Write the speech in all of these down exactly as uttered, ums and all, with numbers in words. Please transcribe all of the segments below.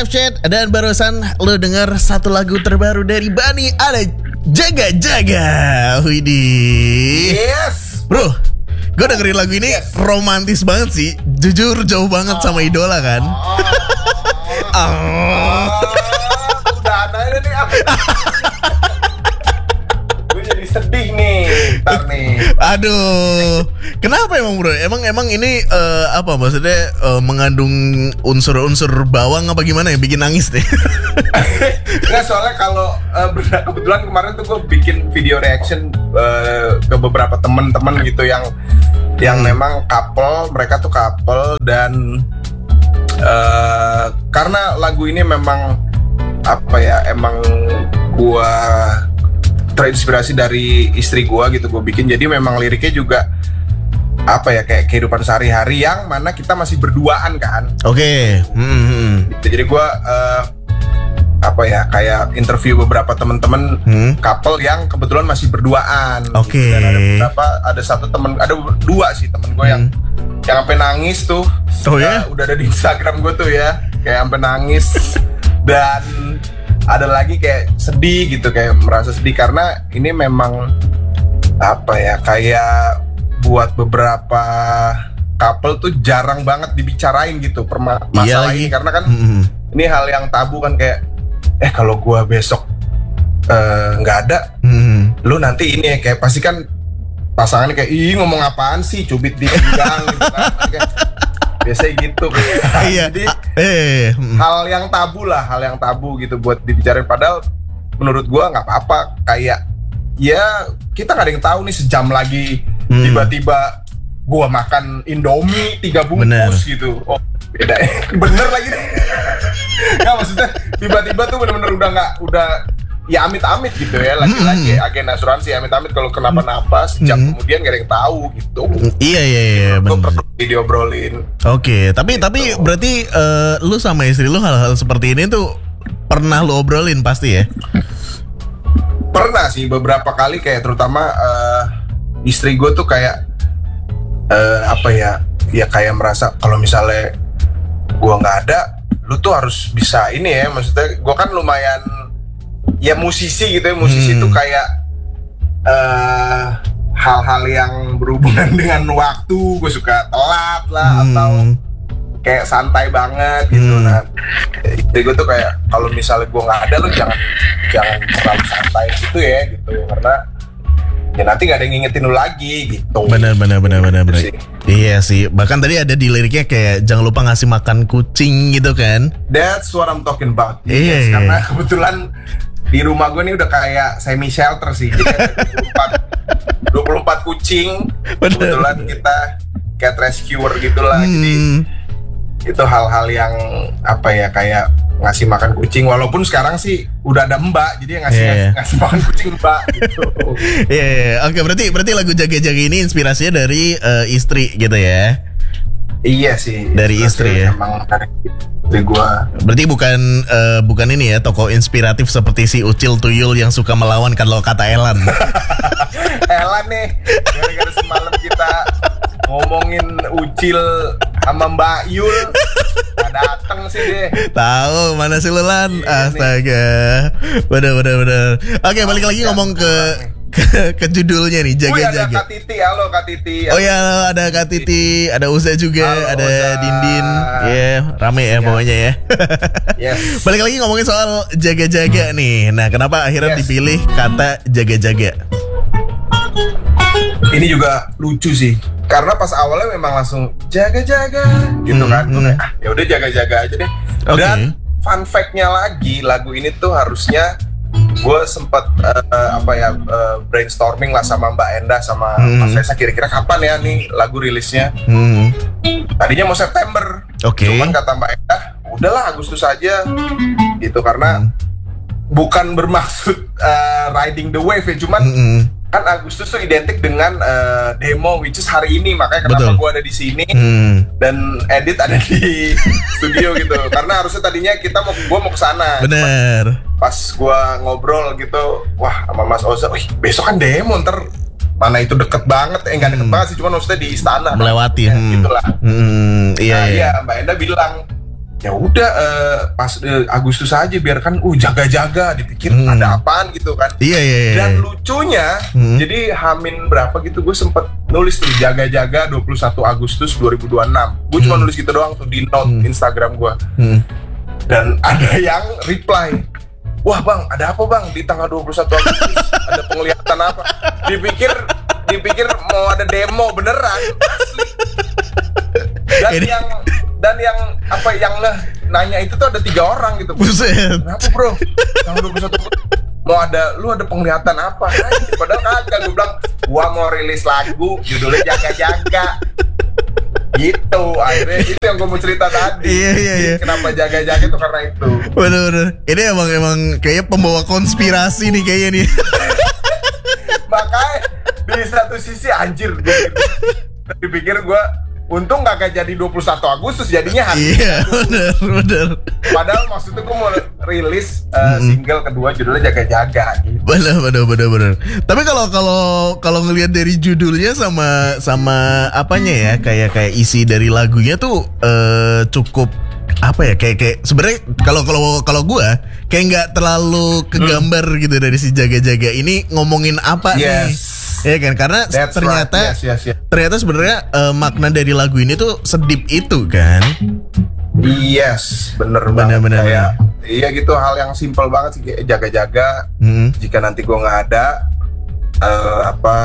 Live Chat. Dan barusan lo denger satu lagu terbaru dari Bani, ada Jaga Jaga. Widih. Yes. Bro, gue dengerin lagu ini yes. romantis banget sih. Jujur jauh banget oh. sama idola kan. Oh. oh. Udah ada nih apa? Gue jadi sedih nih. Ntar nih. Aduh, kenapa emang bro? Emang emang ini uh, apa maksudnya uh, mengandung unsur-unsur bawang apa gimana ya bikin nangis deh? Nggak, soalnya kalau uh, kebetulan kemarin tuh gue bikin video reaction uh, ke beberapa teman-teman gitu yang yang hmm. memang couple, mereka tuh couple dan uh, karena lagu ini memang apa ya emang gue terinspirasi dari istri gue gitu gue bikin, jadi memang liriknya juga apa ya kayak kehidupan sehari-hari yang mana kita masih berduaan kan. Oke. Okay. Mm-hmm. Jadi gue uh, apa ya kayak interview beberapa teman-teman hmm? couple yang kebetulan masih berduaan. Oke. Okay. Gitu. Dan ada beberapa, ada satu teman, ada dua sih temen gue hmm. yang yang sampai nangis tuh. Oh ya? Uh, udah ada di Instagram gue tuh ya, kayak sampai nangis dan ada lagi kayak sedih gitu, kayak merasa sedih karena ini memang apa ya kayak buat beberapa couple tuh jarang banget dibicarain gitu perma- masalah iya ini lagi. Karena kan mm-hmm. ini hal yang tabu kan, kayak eh kalau gua besok nggak uh, ada mm-hmm. lu nanti ini ya kayak pasti kan pasangannya kayak ih ngomong apaan sih cubit di bidang gitu kan. Kayak, biasanya gitu. Iya. Jadi eh, hmm. hal yang tabu lah, hal yang tabu gitu buat dibicarain. Padahal menurut gua nggak apa-apa. Kayak ya kita nggak ada yang tahu nih sejam lagi hmm. tiba-tiba gua makan Indomie tiga bungkus bener. Gitu. Oh beda ya. Bener lagi deh. Nggak maksudnya tiba-tiba tuh bener-bener udah nggak udah ya amit-amit gitu ya, lagi-lagi hmm. agen asuransi amit-amit kalau kenapa-napa sejam hmm. kemudian gak ada yang tahu gitu. Iya iya iya benar. Perlu diobrolin. Oke, okay, tapi gitu. tapi berarti uh, lu sama istri lu hal-hal seperti ini tuh pernah lu obrolin pasti ya? Pernah sih beberapa kali, kayak terutama uh, istri gue tuh kayak uh, apa ya? Ya kayak merasa kalau misalnya gue nggak ada, lu tuh harus bisa ini ya. Maksudnya gue kan lumayan ya musisi gitu ya, musisi hmm. tuh kayak uh, hal-hal yang berhubungan dengan waktu, gue suka telat lah hmm. atau kayak santai banget gitu. Hmm. Nah, jadi gue tuh kayak kalau misalnya gue nggak ada, lu jangan jangan terlalu santai gitu ya gitu, karena ya nanti nggak ada yang ngingetin lu lagi gitu. Benar benar benar benar benar. Iya sih, bahkan tadi ada di liriknya kayak jangan lupa ngasih makan kucing gitu kan. That's what I'm talking about. Iya. Yes, karena kebetulan di rumah gue nih udah kayak semi shelter sih, jadi ada dua puluh empat kucing. Bener. Kebetulan kita cat rescuer gitulah. Hmm. Jadi itu hal-hal yang apa ya kayak ngasih makan kucing, walaupun sekarang sih udah ada mbak, jadi yang ngasih yeah. ngasih, ngasih makan kucing mbak gitu. Iya, yeah, yeah. Oke, okay, berarti berarti lagu Jaga-Jaga ini inspirasinya dari uh, istri gitu ya? Iya sih. Dari istri ya. Emang dari istri gua. Berarti bukan uh, bukan ini ya tokoh inspiratif seperti si Ucil Tuyul yang suka melawan kalau kata Elan. Elan nih, gara-gara semalam kita ngomongin Ucil sama Mbak Yul, nggak dateng sih deh. Tahu mana sih lu Lan? Iya, astaga. Bener bener bener. Oke, balik lagi ngomong ke ke, ke judulnya nih, Jaga-Jaga. Wih, ada Kak Titi, halo Kak Titi. Oh ya, ada Kak Titi, ada Uza juga, halo, ada Uza. Dindin. Ya, yeah, rame ya, ya pokoknya ya. Yes. Balik lagi ngomongin soal Jaga-Jaga hmm. nih. Nah, kenapa akhirnya yes. dipilih kata Jaga-Jaga? Ini juga lucu sih, karena pas awalnya memang langsung jaga-jaga gitu hmm, kan. Hmm. Ah, ya udah jaga-jaga aja deh. Okay. Dan fun fact-nya lagi, lagu ini tuh harusnya gue sempat uh, apa ya uh, brainstorming lah sama Mbak Endah sama hmm. Mas Reza, kira-kira kapan ya nih lagu rilisnya. Hmm. Tadinya mau September, okay. cuman kata Mbak Endah, udahlah Agustus aja gitu, karena hmm. bukan bermaksud uh, riding the wave ya, cuman hmm. kan Agustus tuh identik dengan uh, demo, which is hari ini, makanya kenapa gue ada di sini hmm. dan edit ada di studio gitu. Karena harusnya tadinya kita mau, gue mau kesana. Bener. Pas gue ngobrol gitu, wah sama Mas Oza, wih besok kan demo, ntar mana itu deket banget, eh nggak deket hmm. banget sih, cuma maksudnya di istana. Melewati. Ya, hmm. gitulah. Hmm, iya, nah, iya. iya, Mbak Enda bilang, ya udah uh, pas uh, Agustus aja biarkan uh jaga-jaga, dipikir hmm. ada apaan gitu kan. Iya iya iya. Dan lucunya hmm. jadi Hamin berapa gitu gue sempet nulis tuh jaga-jaga dua puluh satu Agustus dua ribu dua puluh enam. Gue hmm. cuma nulis gitu doang tuh di note hmm. Instagram gue. Hmm. Dan ada yang reply, "Wah bang, ada apa bang di tanggal dua puluh satu Agustus? Ada penglihatan apa?" Dipikir dipikir mau ada demo beneran. Asli. Dan Ini... yang dan yang apa yang lah nanya itu tuh ada tiga orang gitu. Buset. Kenapa bro? Tanggal dua puluh satu mau ada, lu ada penglihatan apa? Anjir, padahal kagak. Gue bilang gua mau rilis lagu judulnya Jaga-Jaga. Gitu, akhirnya itu yang gue mau cerita tadi. Iya iya iya. Kenapa Jaga-Jaga itu karena itu. Bener-bener. Ini emang emang kayaknya pembawa konspirasi nih kayaknya nih. Makanya di satu sisi anjir gue dipikir gue untung gak jadi dua puluh satu Agustus jadinya hari. Iya bener bener. Padahal maksudnya gue mau rilis uh, mm-hmm. single kedua judulnya Jaga-Jaga gitu. Bener bener bener bener. Tapi kalau kalau kalau ngelihat dari judulnya sama sama apanya ya kayak kayak isi dari lagunya tuh uh, cukup apa ya kayak kayak sebenarnya kalau kalau kalau gue kayak nggak terlalu kegambar hmm. gitu dari si Jaga-Jaga ini ngomongin apa yes. nih. Ya kan karena That's ternyata right. yes, yes, yes. ternyata sebenarnya uh, makna dari lagu ini tuh sedip itu kan. Yes, bener banget. Bener, kayak iya gitu hal yang simpel banget sih kayak jaga-jaga. Hmm. Jika nanti gue nggak ada, uh, apa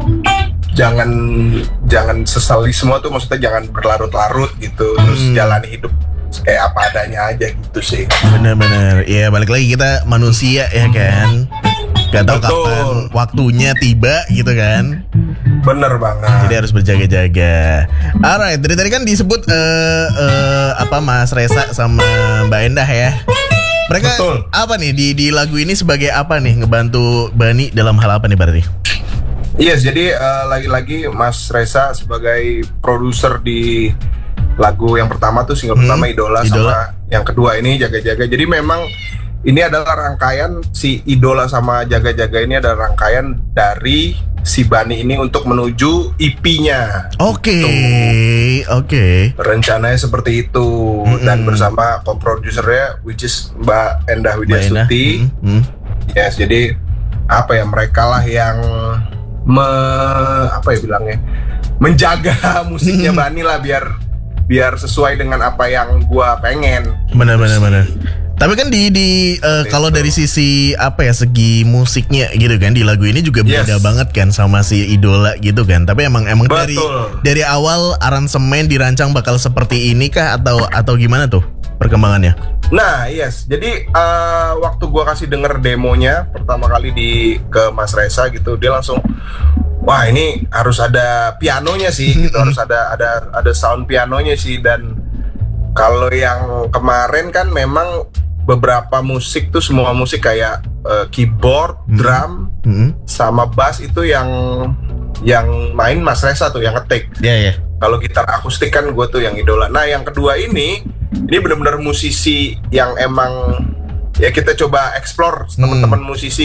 jangan jangan sesali semua tuh maksudnya jangan berlarut-larut gitu. Terus hmm. jalani hidup kayak apa adanya aja gitu sih. Bener-bener. Ya balik lagi kita manusia ya kan. Gak tahu kapan waktunya tiba gitu kan. Bener banget. Jadi harus berjaga-jaga. Alright, dari tadi kan disebut uh, uh, apa Mas Resa sama Mbak Endah ya. Mereka Betul. apa nih di di lagu ini sebagai apa nih ngebantu Bani dalam hal apa nih berarti? Yes, jadi uh, lagi-lagi Mas Resa sebagai produser di lagu yang pertama tuh single hmm, pertama Idola, Idola sama yang kedua ini Jaga-Jaga. Jadi memang ini adalah rangkaian si Idola sama Jaga-Jaga ini adalah rangkaian dari si Bani ini untuk menuju E P-nya. Oke, okay, oke. Okay. Rencananya seperti itu mm-hmm. dan bersama co-producernya which is Mbak Endah Widiastuti. Mm-hmm. Yes, jadi apa ya mereka lah yang me, apa ya bilangnya menjaga musiknya mm-hmm. Bani lah biar biar sesuai dengan apa yang gua pengen. Benar-benar benar. Tapi kan di di uh, kalau dari sisi apa ya segi musiknya gitu kan di lagu ini juga beda yes. banget kan sama si Idola gitu kan. Tapi emang emang Betul. dari dari awal aransemen dirancang bakal seperti ini kah atau atau gimana tuh perkembangannya? Nah, yes. Jadi uh, waktu gua kasih denger demonya pertama kali di ke Mas Resa gitu, dia langsung wah, ini harus ada pianonya sih gitu, harus ada ada ada sound pianonya sih. Dan kalau yang kemarin kan memang beberapa musik tuh semua musik kayak uh, keyboard, hmm. drum, hmm. sama bass itu yang yang main Mas Resa tuh yang ngetik. Iya yeah, iya. Yeah. Kalau gitar akustik kan gue tuh yang Idola. Nah yang kedua ini ini benar-benar musisi yang emang ya kita coba explore hmm. teman-teman musisi.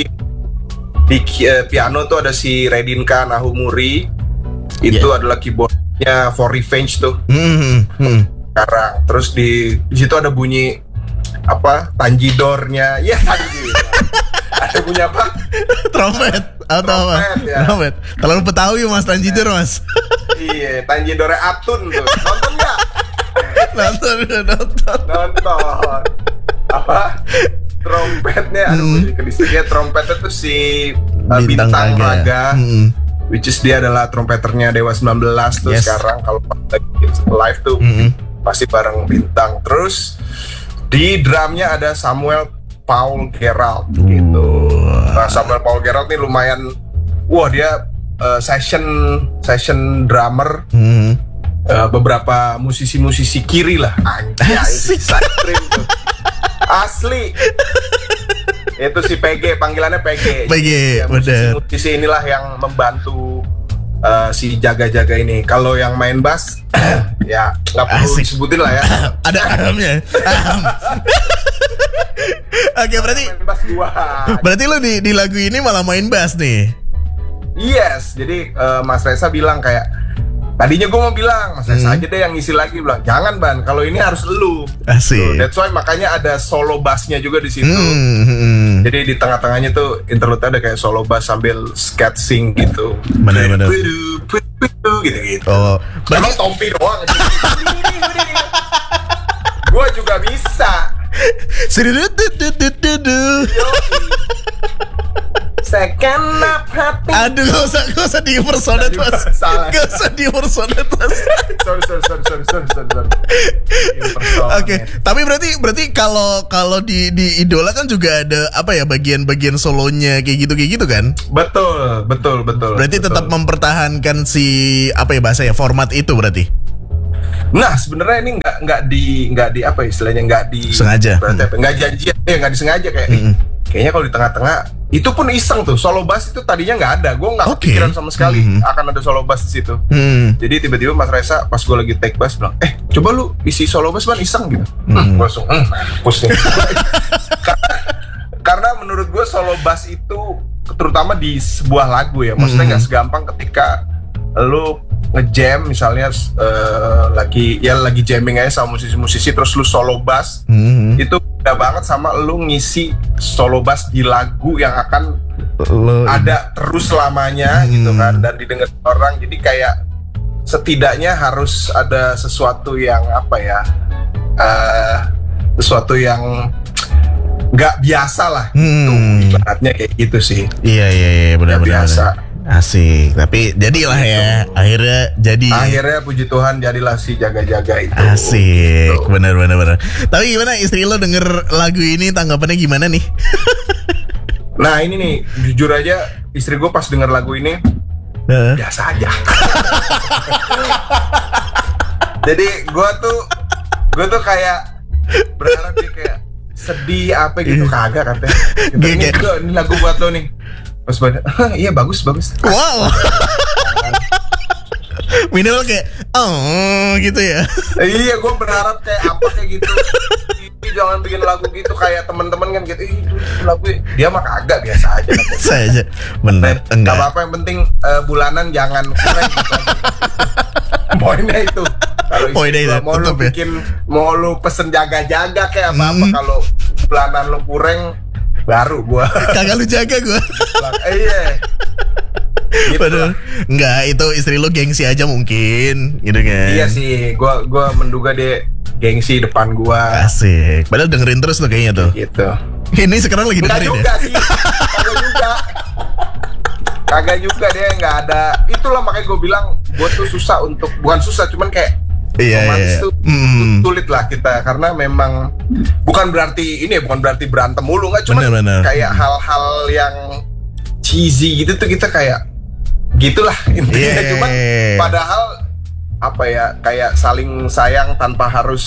Di uh, piano tuh ada si Redinka Nahumuri. Itu yeah. adalah keyboardnya For Revenge tuh. Hmm. Hmm. Sekarang terus di di situ ada bunyi apa tanjidornya ya tanjidor. Ada bunyi apa trompet atau apa ya. Trompet terlalu Betawi Mas tanjidor Mas. Iya tanjidornya Atun tuh nonton nggak nonton nonton nonton apa trompetnya ada hmm. bunyi kedistrinya trompetnya tuh si uh, Bintang, Bintang Raga, Raga. Hmm. Which is dia adalah trompeternya Dewa sembilan belas tuh yes. sekarang kalau live tuh hmm. pasti bareng Bintang. Terus di drumnya ada Samuel Paul Gerald gitu. Nah, Samuel Paul Gerald nih lumayan, wah dia uh, session session drummer hmm. uh, beberapa musisi-musisi kiri lah. Anjay, side tuh. Asli. Itu si P G, panggilannya P G. P G, ya, musisi-musisi inilah yang membantu uh, si Jaga-Jaga ini. Kalau yang main bass ya nggak perlu Asik. disebutin lah ya. Ada ahamnya. Aham. Oke berarti. Berarti lo di di lagu ini malah main bass nih. Yes, jadi uh, Mas Resa bilang kayak Tadinya gue mau bilang, Mas Reza Hmm. aja deh yang ngisi lagi. Bilang, jangan Ban, kalau ini harus elu. Asik. Tuh, that's why makanya ada solo bassnya juga di situ. Hmm, hmm. Jadi di tengah-tengahnya tuh interlude ada kayak solo bass sambil sketching gitu. Bener-bener. Gitu-gitu. Oh, Memang berarti Tompi doang. Gue juga bisa. Sidudududududu. Segenap hati. Aduh, gak usah, gak usah di-impersonate, Mas. Salah. Gak usah di-impersonate, Mas. sorry, sorry, sorry, sorry, sorry, sorry, sorry. Oke, tapi berarti berarti kalau kalau di di Idola kan juga ada apa ya bagian-bagian solonya kayak gitu kayak gitu kan? Betul, betul, betul. Berarti betul. tetap mempertahankan si apa ya bahasa ya format itu berarti. Nah, sebenarnya ini nggak nggak di nggak di apa istilahnya nggak di Sengaja. berarti apa? Nggak janjian, ya nggak disengaja kayak. eh, Mm-mm. Kayaknya kalau di tengah-tengah itu pun iseng tuh solo bass itu tadinya nggak ada, gue nggak Oke. kepikiran sama sekali Mhm. akan ada solo bass di situ. Hmm. Jadi tiba-tiba Mas Reza pas gue lagi take bass bilang, eh coba lu isi solo bass man iseng gitu. Mhm. Hmm, gue langsung, hmm, mampus nih. karena, karena menurut gue solo bass itu terutama di sebuah lagu ya, maksudnya nggak Mhm. segampang ketika lu ngejam misalnya eh, lagi ya lagi jamming aja sama musisi-musisi terus lu solo bass Hmm. itu beda banget sama lu ngisi solo bass di lagu yang akan Lo ada terus selamanya Hmm. gitu kan dan didengar orang, jadi kayak setidaknya harus ada sesuatu yang apa ya eh, sesuatu yang nggak biasa lah gitu, Hmm. ibaratnya kayak gitu sih. Iya iya iya Nggak benar-benar. biasa. Asik. Tapi jadilah ya akhirnya jadi. Akhirnya puji Tuhan jadilah si jaga-jaga itu. Asik, Gitu. benar benar benar. Tapi gimana istri lo denger lagu ini tanggapannya gimana nih? Nah ini nih jujur aja istri gue pas denger lagu ini Heeh. biasa aja. Jadi gue tuh gue tuh kayak berharap dia kayak sedih apa gitu, kagak katanya. Gitu, Kayak- ini, kayak- gua- ini lagu buat lo nih. Terus pada, iya bagus bagus. Wow. Minimal kayak oh gitu ya. Eh, iya gue berharap kayak apa kayak gitu. Ih, jangan bikin lagu gitu kayak teman-teman kan gitu. Ih, itu lagu dia mah kagak biasa aja. Saja. Benar. Gak Enggak. apa-apa yang penting eh, bulanan jangan kurang gitu aja. Poinnya itu. Kalau Poinnya istri itu, gua mau lu tetep ya. bikin mau lu pesen jaga-jaga kayak apa-apa, Hmm. kalau bulanan lu kurang baru gua. Kagak lu jaga gue. Eh, iya. Gitu Padahal lah. enggak, itu istri lo gengsi aja mungkin gitu kan. Iya sih, gua gua menduga dia gengsi depan gua Asik. Padahal dengerin terus tuh kayaknya tuh. gitu. Ini sekarang lagi Enggak dengerin juga ya. sih. Kagak juga. Kagak juga dia nggak ada. Itulah makanya gue bilang gue tuh susah untuk, bukan susah cuman kayak Iya, romantis iya. tuh Hmm. sulit lah kita, karena memang bukan berarti ini ya, bukan berarti berantem mulu, nggak, cuman Bener-bener. kayak hal-hal yang cheesy gitu tuh kita kayak gitulah intinya. Iya. Cuman padahal apa ya, kayak saling sayang tanpa harus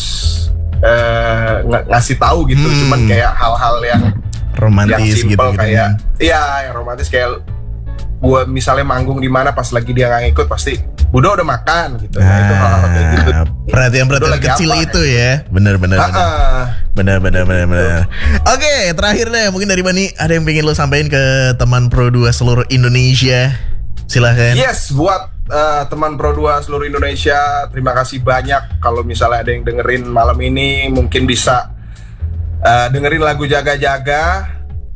eh, ng- ngasih tahu gitu. Hmm. Cuman kayak hal-hal yang yang Romantis gitu simple gitu. kayak iya yang romantis, kayak gua misalnya manggung di mana pas lagi dia nggak ngikut pasti Budo udah makan gitu. Nah, itu hal-hal kayak gitu. Nah, perhatian-perhatian Budo lagi kecil apa, itu ya. Bener-bener. Ah, ah. Benar benar benar benar. Oke, terakhir deh mungkin dari Bani ada yang pengen lo sampaikan ke teman Pro dua seluruh Indonesia. Silahkan. Yes, buat uh, teman Pro dua seluruh Indonesia, terima kasih banyak. Kalau misalnya ada yang dengerin malam ini, mungkin bisa uh, dengerin lagu Jaga-Jaga.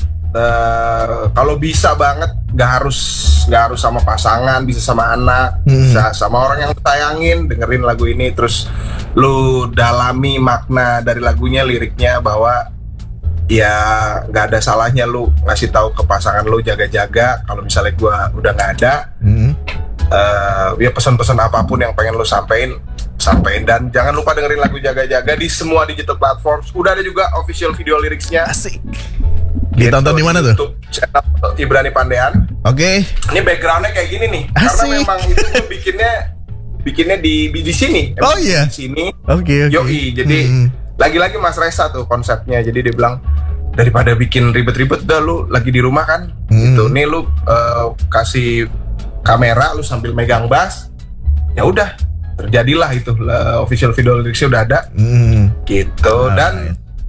Uh, kalau bisa banget, nggak harus nggak harus sama pasangan, bisa sama anak, Hmm. bisa sama orang yang lu sayangin, dengerin lagu ini terus lu dalami makna dari lagunya, liriknya, bahwa ya nggak ada salahnya lu ngasih tahu ke pasangan lu jaga-jaga kalau misalnya gua udah nggak ada. Hmm. Eh, ya pesan-pesan apapun yang pengen lo sampein, sampein. Dan jangan lupa dengerin lagu Jaga-Jaga di semua digital platform. Udah ada juga official video liriknya. Asik. Ditonton Gitu, di mana tuh? YouTube channel Ibrani Pandean. Oke. Ini backgroundnya kayak gini nih, Asik. karena memang itu gue bikinnya bikinnya di di, di sini. Oh, Emang iya? Di sini. Oke oke. Yoi, jadi Hmm. lagi-lagi Mas Reza tuh konsepnya. Jadi dia bilang, daripada bikin ribet-ribet, dah lu lagi di rumah kan, Hmm. gitu. Nih lu eh, kasih kamera, lu sambil megang bass, ya udah terjadilah itu lah, official video liriknya udah ada, Hmm. gitu. Alright. Dan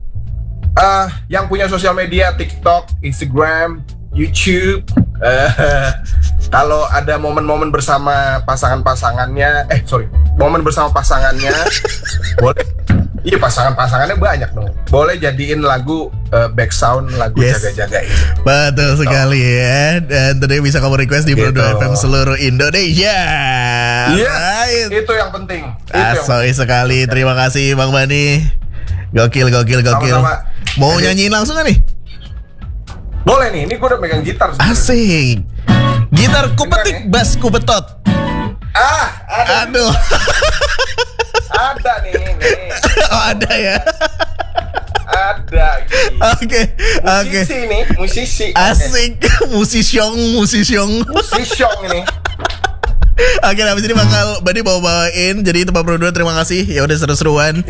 eh yang punya sosial media, TikTok, Instagram, YouTube, eh, kalau ada momen-momen bersama pasangan-pasangannya, eh sorry, momen bersama pasangannya, boleh. Iya, pasangan-pasangannya banyak dong. Boleh jadiin lagu uh, back sound lagu Yes. jaga-jaga ini. Betul sekali ya. Dan tentunya bisa kamu request di Gitu. Pro dua F M seluruh Indonesia. Iya, Right. itu yang penting. Itu yang Asoi sekali. Terima kasih Bang Bani. Gokil, gokil, gokil. Sama-sama. Mau Jadi- nyanyiin langsung gak nih? Boleh nih, ini gue udah megang gitar sebenarnya. Asik. Gitar ku Bener petik, ya? bass ku betot. Ah, ada, Aduh. ada nih, nih. Oh, ada ya. Ada. Gitu. Oke, oke. Musisi nih, musisi. Asik. Musisyong, musisyong. Musisi ini. Oke, habis ini bakal Bani bawa-bawain. Jadi itu Pak Pro dua, terima kasih. Ya udah seru-seruan.